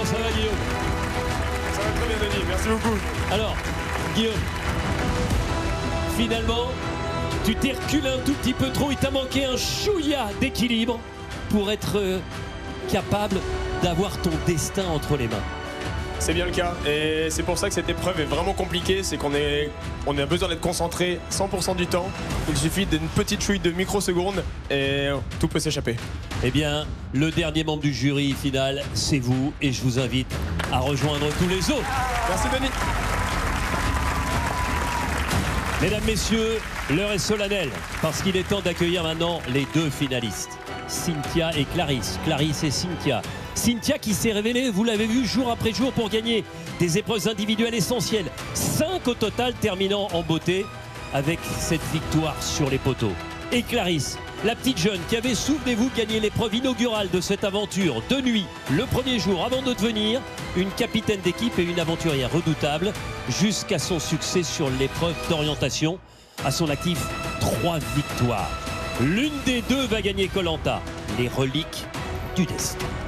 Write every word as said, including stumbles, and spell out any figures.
Comment ça va, Guillaume? Ça va très bien, Denis, merci beaucoup. Alors, Guillaume, finalement, tu t'es reculé un tout petit peu trop. Il t'a manqué un chouïa d'équilibre pour être euh, capable d'avoir ton destin entre les mains. C'est bien le cas, et c'est pour ça que cette épreuve est vraiment compliquée, c'est qu'on est, on a besoin d'être concentré cent pour cent du temps. Il suffit d'une petite chouille de microsecondes et tout peut s'échapper. Eh bien, le dernier membre du jury final, c'est vous, et je vous invite à rejoindre tous les autres. Merci Denis. Mesdames, messieurs, l'heure est solennelle, parce qu'il est temps d'accueillir maintenant les deux finalistes, Cynthia et Clarisse. Clarisse et Cynthia. Cynthia qui s'est révélée, vous l'avez vu, jour après jour pour gagner des épreuves individuelles essentielles. cinq au total, terminant en beauté avec cette victoire sur les poteaux. Et Clarisse, la petite jeune qui avait, souvenez-vous, gagné l'épreuve inaugurale de cette aventure de nuit, le premier jour, avant de devenir une capitaine d'équipe et une aventurière redoutable, jusqu'à son succès sur l'épreuve d'orientation. À son actif, trois victoires. L'une des deux va gagner Koh Lanta, les reliques du destin.